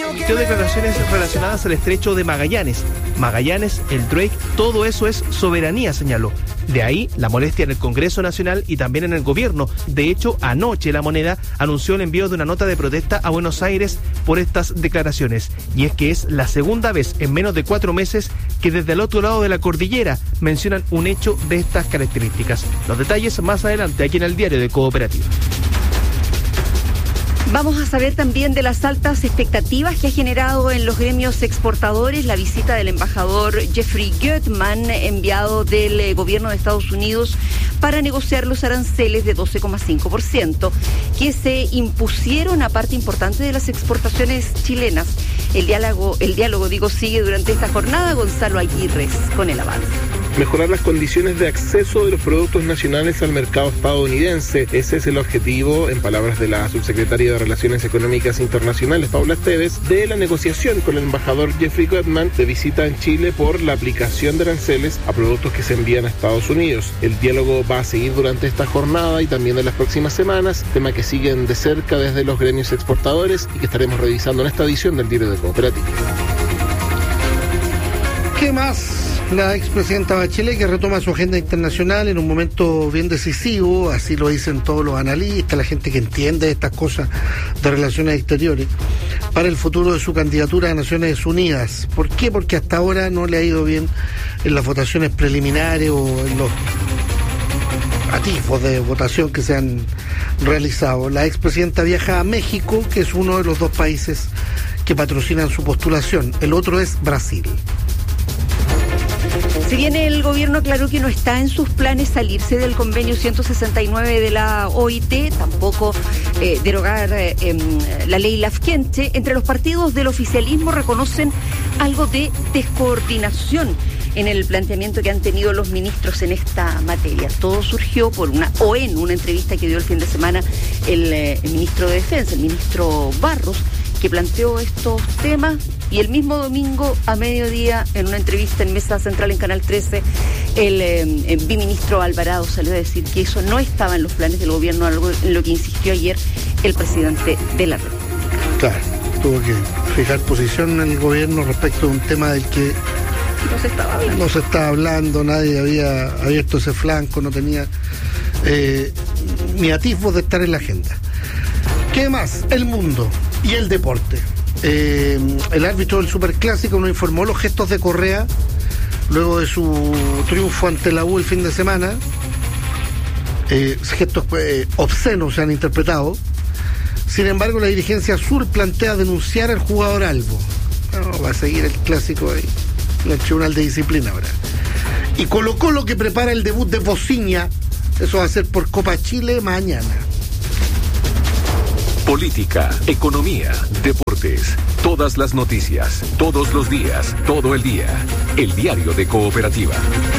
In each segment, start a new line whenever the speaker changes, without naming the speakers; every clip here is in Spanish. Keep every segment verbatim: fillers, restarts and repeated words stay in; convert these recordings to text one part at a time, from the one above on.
emitió declaraciones relacionadas al estrecho de Magallanes. Magallanes, el Drake, todo eso es soberanía, señaló. De ahí la molestia en el Congreso Nacional y también en el gobierno. De hecho, anoche La Moneda anunció el envío de una nota de protesta a Buenos Aires por estas declaraciones. Y es que es la segunda vez en menos de cuatro meses que desde el otro lado de la cordillera mencionan un hecho de estas características. Los detalles más adelante aquí en el Diario de Cooperativa.
Vamos a saber también de las altas expectativas que ha generado en los gremios exportadores la visita del embajador Jeffrey Goodman, enviado del eh, gobierno de Estados Unidos para negociar los aranceles de doce coma cinco por ciento que se impusieron a parte importante de las exportaciones chilenas. El diálogo, el diálogo, digo, sigue durante esta jornada. Gonzalo Aguirre con el avance.
Mejorar las condiciones de acceso de los productos nacionales al mercado estadounidense. Ese es el objetivo, en palabras de la subsecretaria de Relaciones Económicas Internacionales, Paula Esteves, de la negociación con el embajador Jeffrey Goodman de visita en Chile por la aplicación de aranceles a productos que se envían a Estados Unidos. El diálogo va a seguir durante esta jornada y también en las próximas semanas, tema que siguen de cerca desde los gremios exportadores y que estaremos revisando en esta edición del Diario de Cooperativa.
¿Qué más? La expresidenta Bachelet, que retoma su agenda internacional en un momento bien decisivo, así lo dicen todos los analistas, la gente que entiende estas cosas de relaciones exteriores, para el futuro de su candidatura a Naciones Unidas. ¿Por qué? Porque hasta ahora no le ha ido bien en las votaciones preliminares o en los atisbos de votación que se han realizado. La expresidenta viaja a México, que es uno de los dos países que patrocinan su postulación. El otro es Brasil.
Si bien el gobierno aclaró que no está en sus planes salirse del convenio ciento sesenta y nueve de la O I T, tampoco eh, derogar eh, eh, la ley Lafkenche, entre los partidos del oficialismo reconocen algo de descoordinación en el planteamiento que han tenido los ministros en esta materia. Todo surgió por una, o en una entrevista que dio el fin de semana el, eh, el ministro de Defensa, el ministro Barros, que planteó estos temas, y el mismo domingo a mediodía, en una entrevista en Mesa Central en Canal trece, el, eh, el biministro Alvarado salió a decir que eso no estaba en los planes del gobierno, algo en lo que insistió ayer el presidente de la República.
Claro, tuvo que fijar posición en el gobierno respecto a un tema del que
no se estaba hablando,
no se estaba hablando, nadie había abierto ese flanco, no tenía eh, ni atisbos de estar en la agenda. ¿Qué más? El mundo y el deporte. Eh, el árbitro del Superclásico nos informó los gestos de Correa luego de su triunfo ante la U el fin de semana. Eh, gestos eh, obscenos se han interpretado. Sin embargo, la dirigencia azul plantea denunciar al jugador Albo. No, va a seguir el clásico ahí en el Tribunal de Disciplina ahora. Y Colo-Colo, que prepara el debut de Bociña. Eso va a ser por Copa Chile mañana.
Política, economía, deportes, todas las noticias, todos los días, todo el día. El Diario de Cooperativa.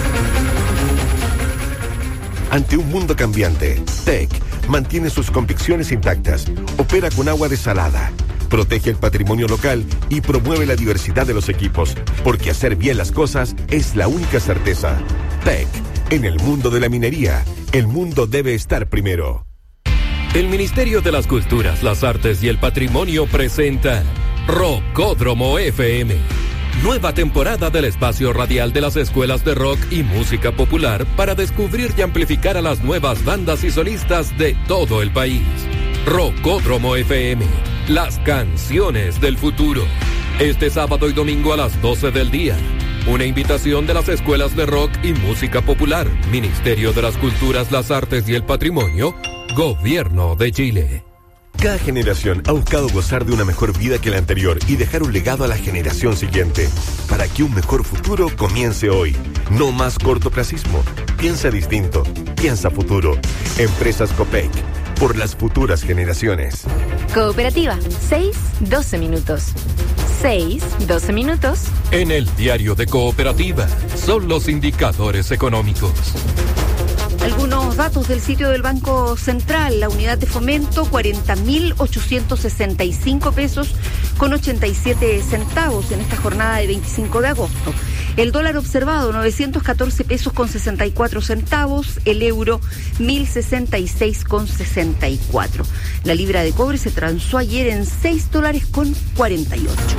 Ante un mundo cambiante, T E C mantiene sus convicciones intactas, opera con agua desalada, protege el patrimonio local y promueve la diversidad de los equipos, porque hacer bien las cosas es la única certeza. T E C, en el mundo de la minería, el mundo debe estar primero.
El Ministerio de las Culturas, las Artes y el Patrimonio presenta Rockódromo F M. Nueva temporada del espacio radial de las escuelas de rock y música popular para descubrir y amplificar a las nuevas bandas y solistas de todo el país. Rockódromo F M, las canciones del futuro. Este sábado y domingo a las doce del día. Una invitación de las escuelas de rock y música popular, Ministerio de las Culturas, las Artes y el Patrimonio, Gobierno de Chile.
Cada generación ha buscado gozar de una mejor vida que la anterior y dejar un legado a la generación siguiente, para que un mejor futuro comience hoy. No más cortoplacismo. Piensa distinto. Piensa futuro. Empresas Copec. Por las futuras generaciones.
Cooperativa. seis, doce minutos. seis, doce minutos.
En el Diario de Cooperativa son los indicadores económicos.
Algunos datos del sitio del Banco Central. La unidad de fomento, cuarenta mil ochocientos sesenta y cinco pesos con ochenta y siete centavos en esta jornada de veinticinco de agosto. El dólar observado, novecientos catorce pesos con sesenta y cuatro centavos. El euro, mil sesenta y seis con sesenta y cuatro. La libra de cobre se transó ayer en seis dólares con cuarenta y ocho.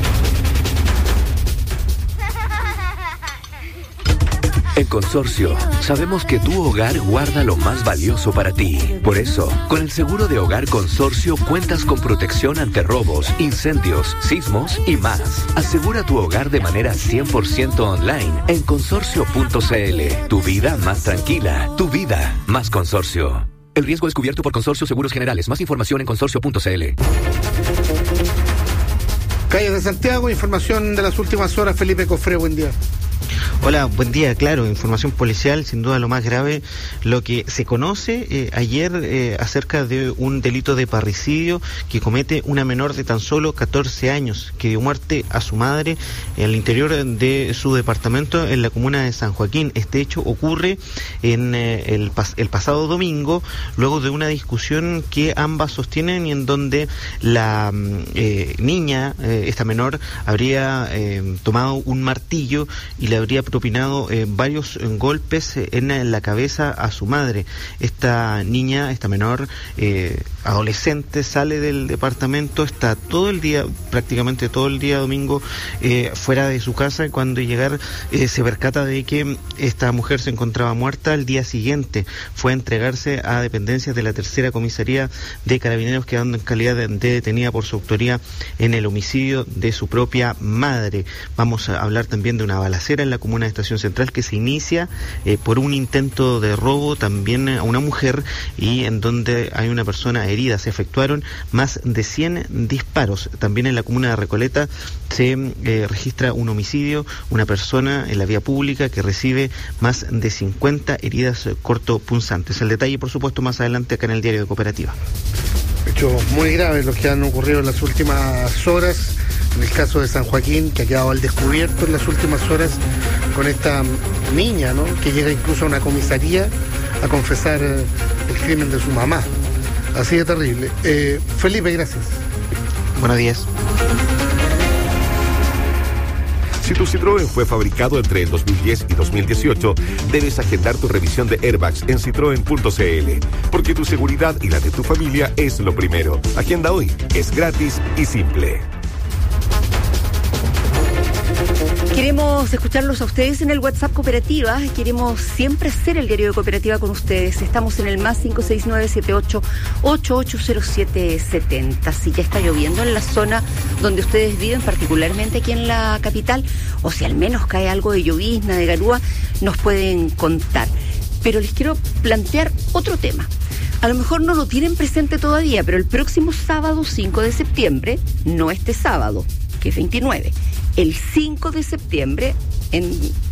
En Consorcio, sabemos que tu hogar guarda lo más valioso para ti. Por eso, con el seguro de hogar Consorcio cuentas con protección ante robos, incendios, sismos y más. Asegura tu hogar de manera cien por ciento online en consorcio punto c l. Tu vida más tranquila, tu vida más Consorcio. El riesgo es cubierto por Consorcio Seguros Generales. Más información en consorcio punto c l.
Calles de Santiago, información de las últimas horas. Felipe Cofré, buen día.
Hola, buen día. Claro, información policial, sin duda lo más grave, lo que se conoce eh, ayer eh, acerca de un delito de parricidio que comete una menor de tan solo catorce años, que dio muerte a su madre en el interior de su departamento en la comuna de San Joaquín. Este hecho ocurre en eh, el, pas- el pasado domingo, luego de una discusión que ambas sostienen y en donde la eh, niña, eh, esta menor, habría eh, tomado un martillo y le habría propinado eh, varios eh, golpes eh, en la cabeza a su madre. Esta niña, esta menor, eh, adolescente, sale del departamento, está todo el día, prácticamente todo el día domingo, eh, fuera de su casa, y cuando llegar eh, se percata de que esta mujer se encontraba muerta. Al día siguiente fue a entregarse a dependencias de la tercera comisaría de Carabineros, quedando en calidad de, de detenida por su autoría en el homicidio de su propia madre. Vamos a hablar también de una balacera en la comuna de Estación Central que se inicia eh, por un intento de robo también a una mujer, y en donde hay una persona herida. Se efectuaron más de cien disparos. También en la comuna de Recoleta se eh, registra un homicidio, una persona en la vía pública que recibe más de cincuenta heridas cortopunzantes. El detalle, por supuesto, más adelante acá en el Diario de Cooperativa.
Hechos muy graves los que han ocurrido en las últimas horas. En el caso de San Joaquín, que ha quedado al descubierto en las últimas horas con esta niña, ¿no?, que llega incluso a una comisaría a confesar eh, el crimen de su mamá. Así de terrible. Eh, Felipe, gracias.
Buenos días.
Si tu Citroën fue fabricado entre el dos mil diez y dos mil dieciocho, debes agendar tu revisión de airbags en citroen punto c l, porque tu seguridad y la de tu familia es lo primero. Agenda hoy, es gratis y simple.
Queremos escucharlos a ustedes en el WhatsApp Cooperativa. Queremos siempre ser el diario de Cooperativa con ustedes. Estamos en el más cinco seis nueve siete ocho ocho ocho cero siete siete cero. Si ya está lloviendo en la zona donde ustedes viven, particularmente aquí en la capital, o si al menos cae algo de llovizna, de garúa, nos pueden contar. Pero les quiero plantear otro tema. A lo mejor no lo tienen presente todavía, pero el próximo sábado cinco de septiembre, no este sábado, que es veintinueve, el cinco de septiembre, en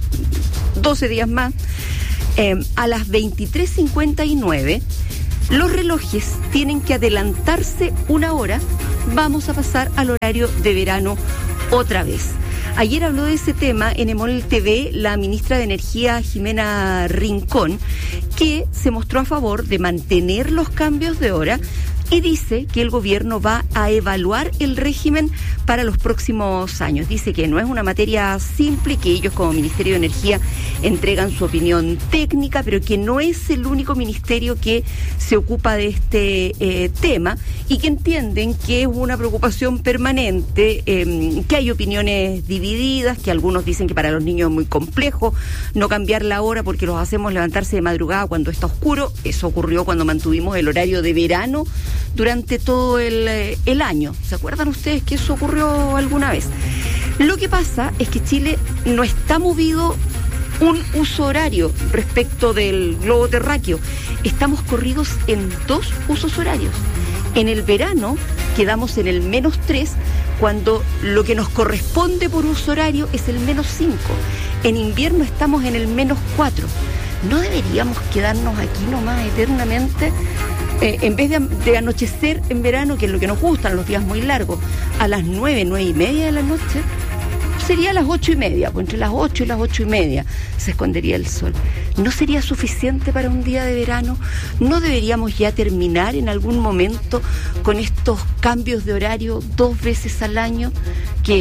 doce días más, eh, a las veintitrés cincuenta y nueve, los relojes tienen que adelantarse una hora. Vamos a pasar al horario de verano otra vez. Ayer habló de ese tema en Emol T V la ministra de Energía, Jimena Rincón, que se mostró a favor de mantener los cambios de hora y dice que el gobierno va a evaluar el régimen para los próximos años. Dice que no es una materia simple, que ellos como Ministerio de Energía entregan su opinión técnica, pero que no es el único ministerio que se ocupa de este eh, tema, y que entienden que es una preocupación permanente, eh, que hay opiniones divididas, que algunos dicen que para los niños es muy complejo no cambiar la hora porque los hacemos levantarse de madrugada cuando está oscuro. Eso ocurrió cuando mantuvimos el horario de verano durante todo el, eh, el año. ¿Se acuerdan ustedes que eso ocurrió alguna vez? Lo que pasa es que Chile no está movido un uso horario respecto del globo terráqueo. Estamos corridos en dos usos horarios. En el verano quedamos en el menos tres, cuando lo que nos corresponde por uso horario es el menos cinco. En invierno estamos en el menos cuatro. ¿No deberíamos quedarnos aquí nomás eternamente? Eh, en vez de, de anochecer en verano, que es lo que nos gustan, los días muy largos, a las nueve, nueve y media de la noche, sería a las ocho y media, pues entre las ocho y las ocho y media se escondería el sol. ¿No sería suficiente para un día de verano? ¿No deberíamos ya terminar en algún momento con estos cambios de horario dos veces al año que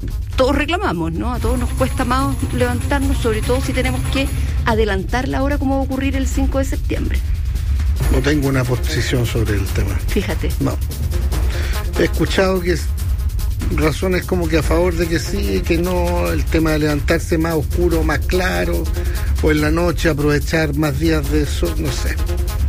todos reclamamos, ¿no? A todos nos cuesta más levantarnos, sobre todo si tenemos que adelantar la hora como va a ocurrir el cinco de septiembre.
No tengo una posición sobre el tema.
Fíjate.
No. He escuchado que es razones como que a favor de que sí, que no, el tema de levantarse más oscuro, más claro, o en la noche aprovechar más días de sol, no sé. No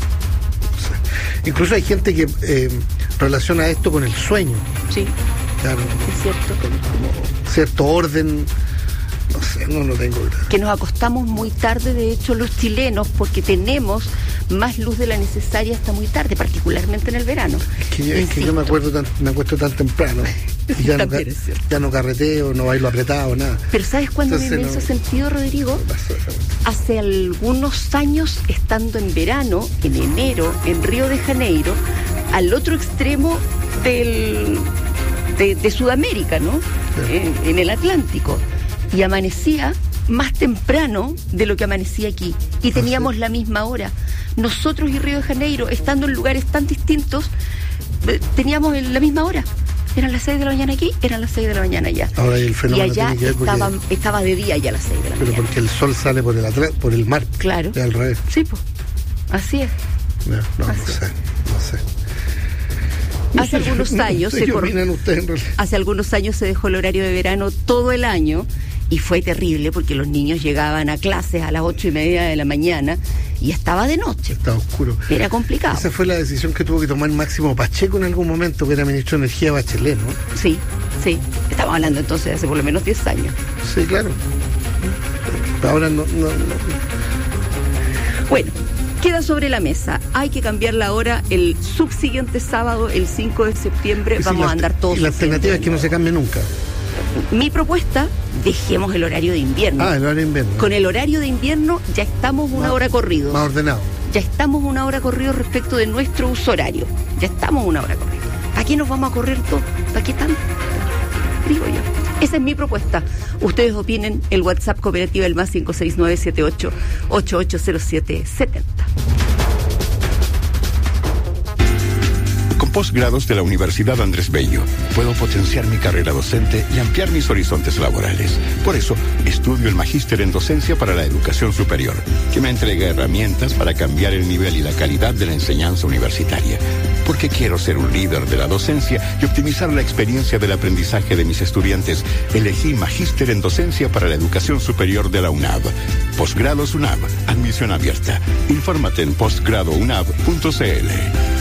sé. Incluso hay gente que eh, relaciona esto con el sueño.
Sí.
Claro.
Es cierto.
Como cierto orden. No sé, no lo tengo claro.
Que nos acostamos muy tarde, de hecho, los chilenos, porque tenemos más luz de la necesaria hasta muy tarde, particularmente en el verano.
Es que yo, es que yo me acuerdo tan, me acuesto tan temprano. Y ya, no, ya no carreteo, no bailo apretado, nada.
Pero ¿sabes cuándo
Entonces,
me
no,
hizo sentido, Rodrigo? Hace algunos años, estando en verano, en enero, en Río de Janeiro, al otro extremo del, de, de Sudamérica, ¿no? Sí. En, en el Atlántico. Y amanecía más temprano de lo que amanecía aquí. Y teníamos ¿Ah, sí? la misma hora. Nosotros y Río de Janeiro, estando en lugares tan distintos, teníamos la misma hora. Eran las seis de la mañana aquí, eran las seis de la mañana allá.
Ahora el fenómeno
y allá
tiene que ver
estaba,
porque...
estaba de día ya a las seis de la
Pero
mañana.
Pero porque el sol sale por el atl- por el mar.
Claro.
Y al revés.
Sí, pues. Así es.
No, no,
Así
no sé, no sé.
No hace sé, algunos
no,
años
no sé
se
cor... ustedes, en realidad.
Hace algunos años se dejó el horario de verano todo el año. Y fue terrible porque los niños llegaban a clases a las ocho y media de la mañana y estaba de noche.
Estaba oscuro.
Era complicado.
Esa fue la decisión que tuvo que tomar Máximo Pacheco en algún momento, que era ministro de Energía Bachelet, ¿no?
Sí, sí. Estamos hablando entonces de hace por lo menos diez años.
Sí, claro. Ahora no, no, no.
Bueno, queda sobre la mesa. Hay que cambiar la hora el subsiguiente sábado, el cinco de septiembre. Vamos
la,
a andar todos.
Y la alternativa es que no se cambie nunca.
Mi propuesta, dejemos el horario de invierno.
Ah, el horario de invierno.
Con el horario de invierno ya estamos una
más,
hora corrido.
Más ordenado.
Ya estamos una hora corrido respecto de nuestro uso horario. Ya estamos una hora corrido. ¿Para qué nos vamos a correr todo? ¿Para qué tanto? Digo yo. Esa es mi propuesta. Ustedes opinen. El WhatsApp cooperativa el más cinco seis nueve siete ocho ocho ocho cero siete siete cero.
Posgrados de la Universidad Andrés Bello. Puedo potenciar mi carrera docente y ampliar mis horizontes laborales. Por eso, estudio el Magíster en Docencia para la Educación Superior, que me entrega herramientas para cambiar el nivel y la calidad de la enseñanza universitaria. Porque quiero ser un líder de la docencia y optimizar la experiencia del aprendizaje de mis estudiantes, elegí Magíster en Docencia para la Educación Superior de la UNAV. Posgrados UNAV. Admisión abierta. Infórmate en postgrado unav punto c l.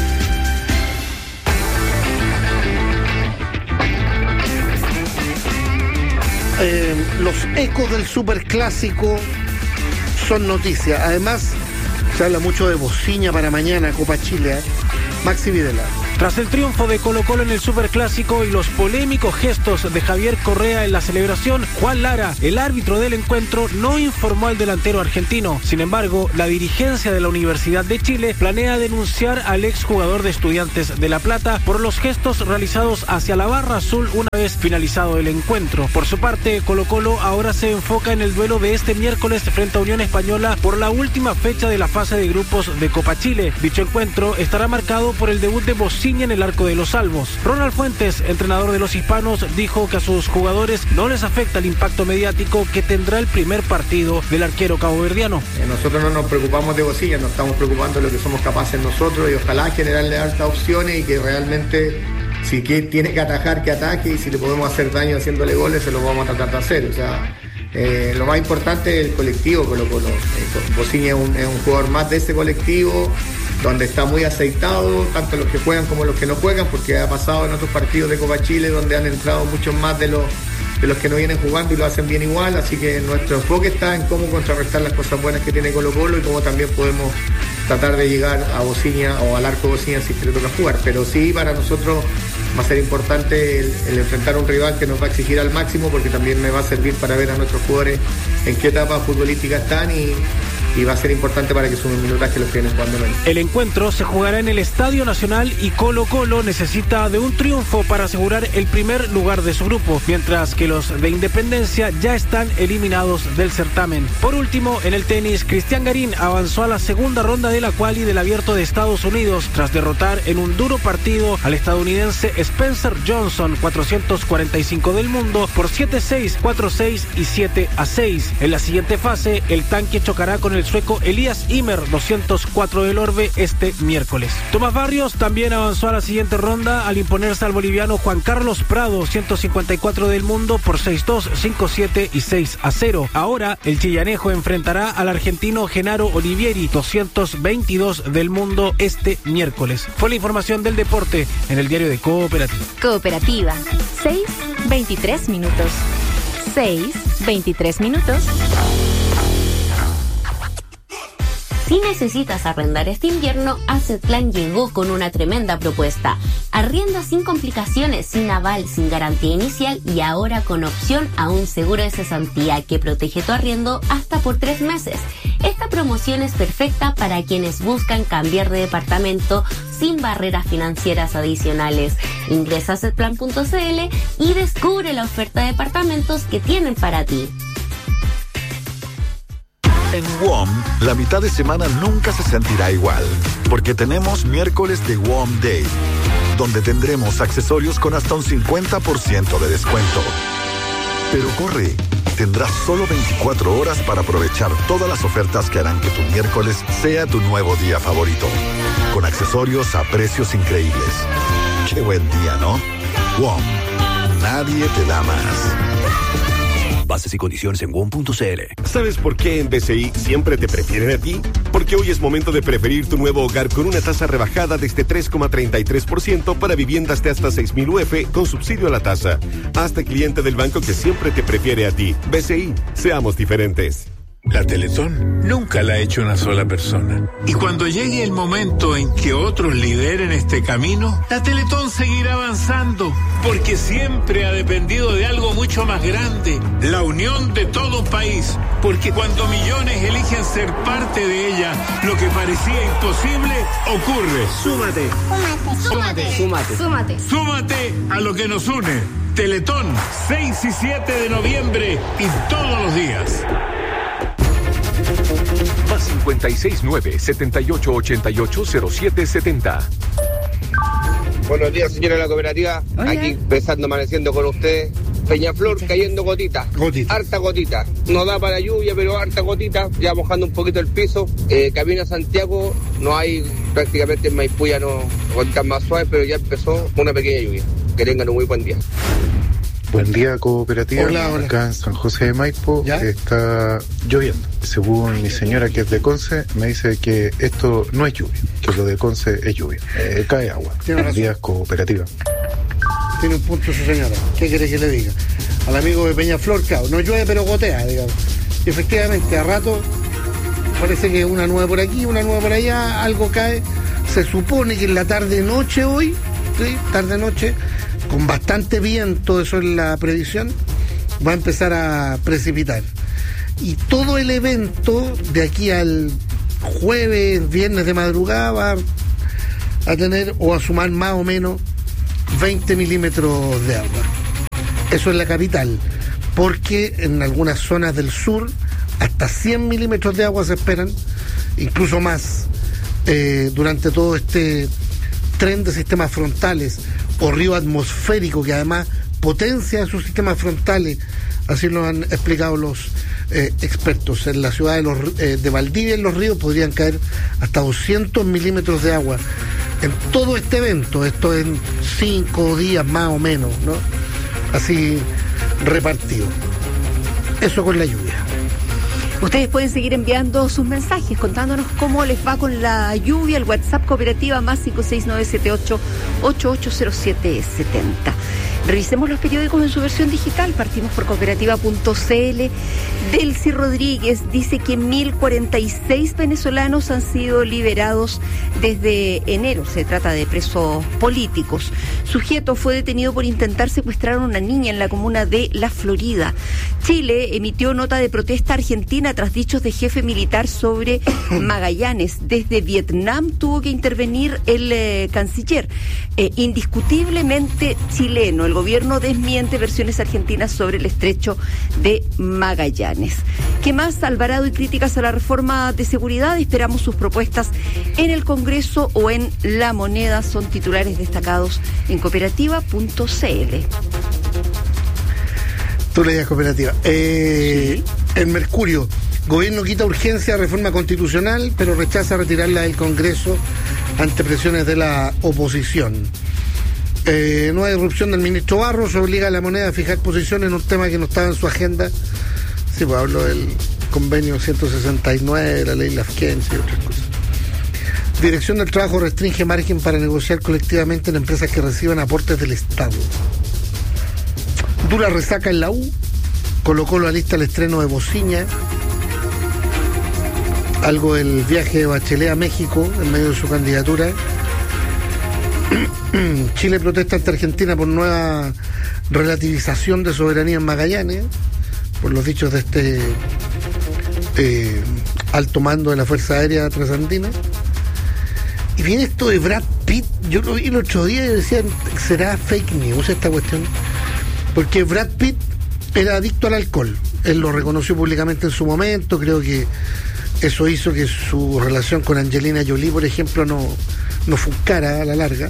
Eh, los ecos del superclásico son noticia. Además, se habla mucho de bocina para mañana, Copa Chile. ¿eh? Maxi Videla.
Tras el triunfo de Colo-Colo en el Superclásico y los polémicos gestos de Javier Correa en la celebración, Juan Lara, el árbitro del encuentro, no informó al delantero argentino. Sin embargo, la dirigencia de la Universidad de Chile planea denunciar al exjugador de Estudiantes de La Plata por los gestos realizados hacia la barra azul una vez finalizado el encuentro. Por su parte, Colo-Colo ahora se enfoca en el duelo de este miércoles frente a Unión Española por la última fecha de la fase de grupos de Copa Chile. Dicho encuentro estará marcado por el debut de Bocina en el arco de los Salvos. Ronald Fuentes, entrenador de los hispanos, dijo que a sus jugadores no les afecta el impacto mediático que tendrá el primer partido del arquero caboverdiano.
Eh, nosotros no nos preocupamos de Bocina, nos estamos preocupando de lo que somos capaces nosotros y ojalá generarle altas opciones y que realmente si que tiene que atajar, que ataque, y si le podemos hacer daño haciéndole goles, se lo vamos a tratar de hacer. O sea, eh, lo más importante es el colectivo Colo Colo. Eh, Bocina es un, es un jugador más de ese colectivo, donde está muy aceitado, tanto los que juegan como los que no juegan, porque ha pasado en otros partidos de Copa Chile donde han entrado muchos más de los, de los que no vienen jugando y lo hacen bien igual, así que nuestro enfoque está en cómo contrarrestar las cosas buenas que tiene Colo Colo y cómo también podemos tratar de llegar a Bocina o al arco Bocina si se le toca jugar, pero sí para nosotros va a ser importante el, el enfrentar a un rival que nos va a exigir al máximo, porque también me va a servir para ver a nuestros jugadores en qué etapa futbolística están y y va a ser importante para que sumen minutaje los que vienen jugando menos.
El encuentro se jugará en el Estadio Nacional y Colo Colo necesita de un triunfo para asegurar el primer lugar de su grupo, mientras que los de Independencia ya están eliminados del certamen. Por último, en el tenis, Cristian Garín avanzó a la segunda ronda de la quali del Abierto de Estados Unidos tras derrotar en un duro partido al estadounidense Spencer Johnson, cuatrocientos cuarenta y cinco del mundo, por siete seis, cuatro seis y siete a seis. En la siguiente fase, el tanque chocará con el sueco Elias Ymer, doscientos cuatro del Orbe, este miércoles. Tomás Barrios también avanzó a la siguiente ronda al imponerse al boliviano Juan Carlos Prado, ciento cincuenta y cuatro del mundo, por seis dos, cinco siete y seis a cero. Ahora, el chillanejo enfrentará al argentino Genaro Olivieri, doscientos veintidós del mundo, este miércoles. Fue la información del deporte en el diario de Cooperativa.
Cooperativa, seis veintitrés minutos. seis veintitrés minutos.
Si necesitas arrendar este invierno, Assetplan llegó con una tremenda propuesta. Arrienda sin complicaciones, sin aval, sin garantía inicial y ahora con opción a un seguro de cesantía que protege tu arriendo hasta por tres meses. Esta promoción es perfecta para quienes buscan cambiar de departamento sin barreras financieras adicionales. Ingresa a assetplan punto c l y descubre la oferta de departamentos que tienen para ti.
En W O M, la mitad de semana nunca se sentirá igual, porque tenemos miércoles de W O M Day, donde tendremos accesorios con hasta un cincuenta por ciento de descuento. Pero corre, tendrás solo veinticuatro horas para aprovechar todas las ofertas que harán que tu miércoles sea tu nuevo día favorito, con accesorios a precios increíbles. Qué buen día, ¿no? W O M, nadie te da más.
Bases y condiciones en W O M punto c l.
¿Sabes por qué en B C I siempre te prefieren a ti? Porque hoy es momento de preferir tu nuevo hogar con una tasa rebajada desde tres coma treinta y tres por ciento para viviendas de hasta seis mil U F con subsidio a la tasa. Hazte cliente del banco que siempre te prefiere a ti. B C I, seamos diferentes.
La Teletón nunca la ha hecho una sola persona. Y cuando llegue el momento en que otros lideren este camino, la Teletón seguirá avanzando, porque siempre ha dependido de algo mucho más grande, la unión de todo un país. Porque cuando millones eligen ser parte de ella, lo que parecía imposible ocurre.
Súmate.
Súmate.
Súmate.
Súmate. Súmate a lo que nos une. Teletón, seis y siete de noviembre y todos los días.
Más cincuenta y seis nueve, setenta y ocho ochenta y ocho, cero siete setenta.
Buenos días, señora de la cooperativa.
Hola.
Aquí empezando, amaneciendo con ustedes. Peñaflor cayendo gotitas.
Gotita.
Harta gotita. No da para lluvia, pero harta gotita. Ya mojando un poquito el piso. Eh, camino a Santiago, no hay prácticamente en Maipú, ya no gotitas más suaves, pero ya empezó una pequeña lluvia. Que tengan un muy buen día.
Buen día, cooperativa.
Hola, hola.
Acá en San José de Maipo
¿Ya?
está lloviendo. Según mi señora, que es de Conce, me dice que esto no es lluvia, que lo de Conce es lluvia. Eh, cae agua.
Tiene
Buenos
razón.
días, cooperativa.
Tiene un punto su señora. ¿Qué quiere que le diga? Al amigo de Peñaflor, claro, no llueve pero gotea, digamos. Y efectivamente, a rato parece que una nube por aquí, una nube por allá, algo cae. Se supone que en la tarde-noche hoy, ¿sí? Tarde-noche, con bastante viento, eso es la previsión, va a empezar a precipitar. Y todo el evento de aquí al jueves, viernes de madrugada, va a tener o a sumar más o menos veinte milímetros de agua. Eso es la capital, porque en algunas zonas del sur hasta cien milímetros de agua se esperan, incluso más, eh, durante todo este tren de sistemas frontales o río atmosférico que además potencia esos sistemas frontales, así lo han explicado los eh, expertos. En la ciudad de, los, eh, de Valdivia, en los ríos, podrían caer hasta doscientos milímetros de agua en todo este evento, esto en cinco días más o menos, ¿no? Así repartido. Eso con la lluvia.
Ustedes pueden seguir enviando sus mensajes contándonos cómo les va con la lluvia. El WhatsApp cooperativa más cinco seis nueve siete ocho ocho ocho cero siete siete cero. Revisemos los periódicos en su versión digital. Partimos por cooperativa punto c l. Delcy Rodríguez dice que mil cuarenta y seis venezolanos han sido liberados desde enero. Se trata de presos políticos. Sujeto fue detenido por intentar secuestrar a una niña en la comuna de La Florida. Chile emitió nota de protesta a Argentina tras dichos de jefe militar sobre Magallanes. Desde Vietnam tuvo que intervenir el eh, canciller. Eh, indiscutiblemente chileno. El gobierno desmiente versiones argentinas sobre el estrecho de Magallanes. ¿Qué más? Alvarado y críticas a la reforma de seguridad. Esperamos sus propuestas en el Congreso o en La Moneda. Son titulares destacados en cooperativa punto c l.
Tú leías cooperativa. Eh, sí. El Mercurio. Gobierno quita urgencia a reforma constitucional, pero rechaza retirarla del Congreso ante presiones de la oposición. Eh, nueva irrupción del ministro Barros obliga a La Moneda a fijar posición en un tema que no estaba en su agenda. Sí, pues hablo del convenio ciento sesenta y nueve, de la ley Lafkench y otras cosas. Dirección del Trabajo restringe margen para negociar colectivamente en empresas que reciban aportes del Estado. Dura resaca en la U. Colo-Colo alista el estreno de Bociña. Algo del viaje de Bachelet a México en medio de su candidatura. Chile protesta ante Argentina por nueva relativización de soberanía en Magallanes, por los dichos de este eh, alto mando de la Fuerza Aérea Trasandina. Y viene esto de Brad Pitt. Yo lo vi el otro día y decía, ¿será fake news esta cuestión? Porque Brad Pitt era adicto al alcohol. Él lo reconoció públicamente en su momento. Creo que eso hizo que su relación con Angelina Jolie, por ejemplo, no, no funcara a la larga.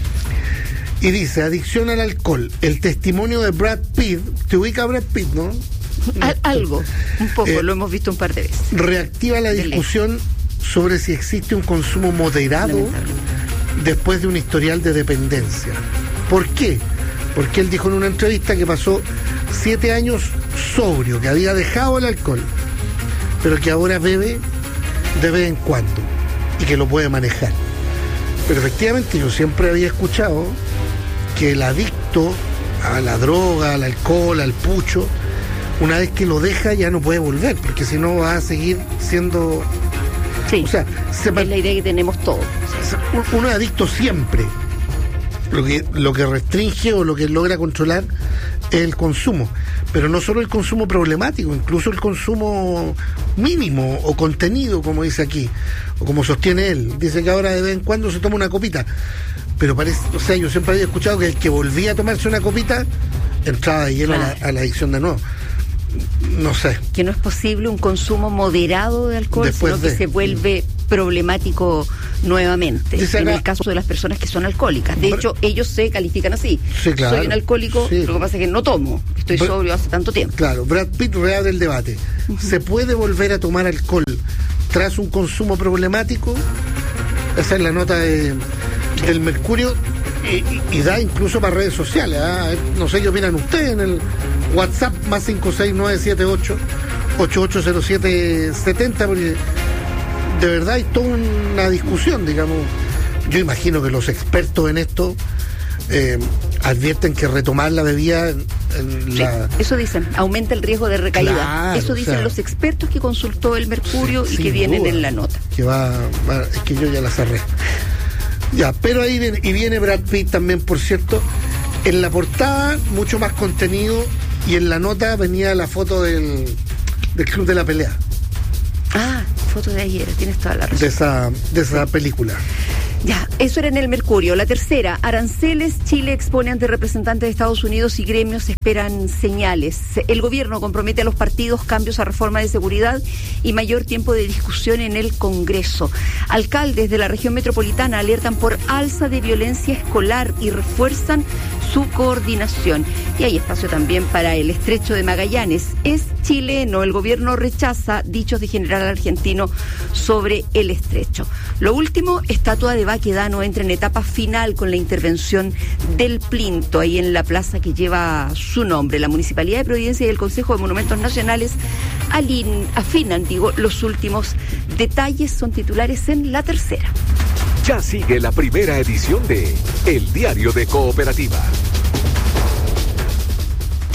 Y dice, adicción al alcohol. El testimonio de Brad Pitt, te ubica Brad Pitt, ¿no?
Al, algo, un poco, eh, lo hemos visto un par de veces.
Reactiva la discusión sobre si existe un consumo moderado después de un historial de dependencia. ¿Por qué? Porque él dijo en una entrevista que pasó siete años sobrio, que había dejado el alcohol, pero que ahora bebe de vez en cuando y que lo puede manejar. Pero efectivamente yo siempre había escuchado que el adicto a la droga, al alcohol, al pucho, una vez que lo deja ya no puede volver, porque si no va a seguir siendo...
Sí, o sea, se es la idea que tenemos todos.
Uno es adicto siempre. Lo que, lo que restringe o lo que logra controlar es el consumo. Pero no solo el consumo problemático, incluso el consumo mínimo o contenido, como dice aquí, o como sostiene él. Dice que ahora de vez en cuando se toma una copita. Pero parece, o sea, yo siempre había escuchado que el que volvía a tomarse una copita entraba de lleno claro. a, la, a la adicción de nuevo. No sé.
Que no es posible un consumo moderado de alcohol, después sino de... que se vuelve problemático nuevamente. Dice en acá, el caso de las personas que son alcohólicas. De hecho, ellos se califican así. Sí, claro. Soy un alcohólico, sí. Lo que pasa es que no tomo. Estoy Br- sobrio hace tanto tiempo.
Claro, Brad Pitt reabre el debate. Uh-huh. ¿Se puede volver a tomar alcohol tras un consumo problemático? Esa es la nota de, del Mercurio. Y, y, y da incluso para redes sociales. ¿eh? No sé qué opinan ustedes en el WhatsApp más cinco seis nueve siete ocho ocho ocho cero siete siete cero, porque de verdad hay toda una discusión, digamos. Yo imagino que los expertos en esto eh, advierten que retomar la bebida en, en la...
Sí, eso dicen, aumenta el riesgo de recaída. Claro, eso dicen o sea, los expertos que consultó el Mercurio sí, y que vienen duda, en la nota.
Que va, va, es que yo ya la cerré. Ya, pero ahí viene, y viene Brad Pitt también, por cierto. En la portada, mucho más contenido, y en la nota venía la foto del, del Club de la Pelea.
Ah, foto de ayer, tienes toda la razón.
De esa, de esa película.
Ya, eso era en el Mercurio. La tercera, aranceles. Chile expone ante representantes de Estados Unidos y gremios esperan señales. El gobierno compromete a los partidos cambios a reforma de seguridad y mayor tiempo de discusión en el Congreso. Alcaldes de la región metropolitana alertan por alza de violencia escolar y refuerzan su coordinación. Y hay espacio también para el estrecho de Magallanes. Es chileno. El gobierno rechaza dichos de general argentino sobre el estrecho. Lo último, estatua de Baquedano entra en etapa final con la intervención del Plinto, ahí en la plaza que lleva su nombre. La Municipalidad de Providencia y el Consejo de Monumentos Nacionales alin, afinan, digo, los últimos detalles. Son titulares en la tercera.
Ya sigue la primera edición de El Diario de Cooperativa.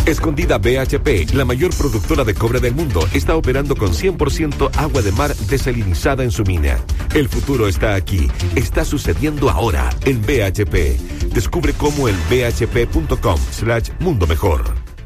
Escondida B H P, la mayor productora de cobre del mundo, está operando con cien por ciento agua de mar desalinizada en su mina. El futuro está aquí. Está sucediendo ahora en B H P. Descubre cómo en bhp.com slash mundo mejor.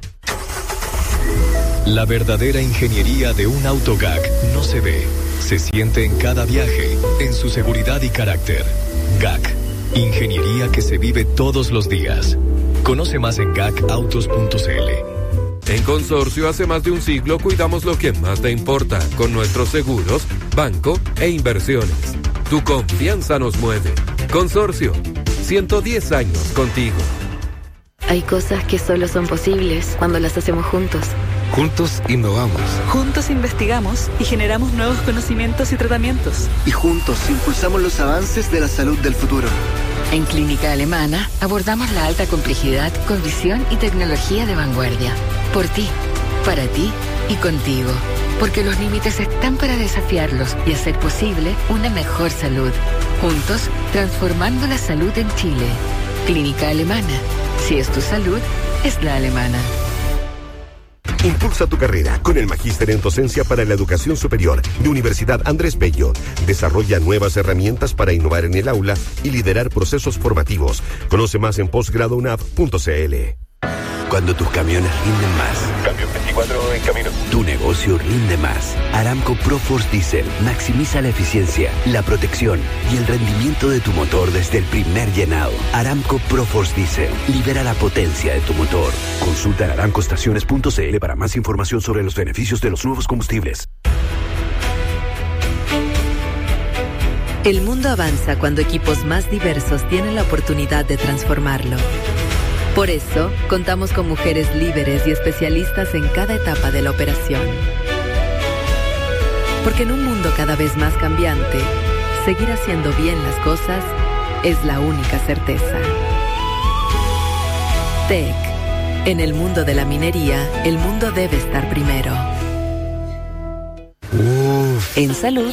La verdadera ingeniería de un auto G A C no se ve, se siente en cada viaje, en su seguridad y carácter. G A C, ingeniería que se vive todos los días. Conoce más en gac autos punto c l.
En Consorcio hace más de un siglo cuidamos lo que más te importa con nuestros seguros, banco e inversiones. Tu confianza nos mueve. Consorcio, ciento diez años contigo.
Hay cosas que solo son posibles cuando las hacemos juntos.
Juntos innovamos.
Juntos investigamos y generamos nuevos conocimientos y tratamientos.
Y juntos impulsamos los avances de la salud del futuro.
En Clínica Alemana abordamos la alta complejidad con visión y tecnología de vanguardia. Por ti, para ti y contigo. Porque los límites están para desafiarlos y hacer posible una mejor salud. Juntos, transformando la salud en Chile. Clínica Alemana. Si es tu salud, es la alemana.
Impulsa tu carrera con el Magíster en Docencia para la Educación Superior de Universidad Andrés Bello. Desarrolla nuevas herramientas para innovar en el aula y liderar procesos formativos. Conoce más en posgrado unap punto c l.
Cuando tus camiones rinden más.
Camión veinticuatro en camino.
Tu negocio rinde más. Aramco ProForce Diesel maximiza la eficiencia, la protección y el rendimiento de tu motor desde el primer llenado. Aramco ProForce Diesel libera la potencia de tu motor. Consulta en aramco estaciones punto c l para más información sobre los beneficios de los nuevos combustibles.
El mundo avanza cuando equipos más diversos tienen la oportunidad de transformarlo. Por eso, contamos con mujeres líderes y especialistas en cada etapa de la operación. Porque en un mundo cada vez más cambiante, seguir haciendo bien las cosas es la única certeza. T E C. En el mundo de la minería, el mundo debe estar primero.
En salud,